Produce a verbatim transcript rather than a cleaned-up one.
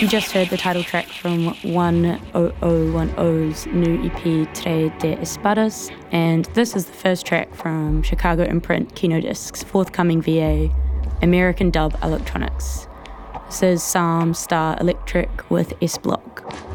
You just heard the title track from one thousand ten's new E P Tres de Espadas, and this is the first track from Chicago imprint Kino Disc's forthcoming V A, American Dub Electronics. This is Psalm Star Electric with S Block.